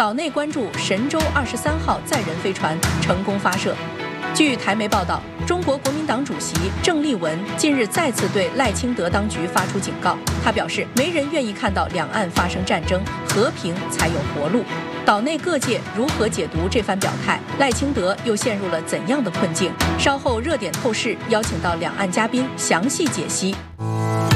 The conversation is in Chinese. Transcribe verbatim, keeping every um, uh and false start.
岛内关注神舟二十三号载人飞船成功发射。据台媒报道，中国国民党主席郑丽文近日再次对赖清德当局发出警告。他表示，没人愿意看到两岸发生战争，和平才有活路。岛内各界如何解读这番表态？赖清德又陷入了怎样的困境？稍后热点透视邀请到两岸嘉宾详细解析。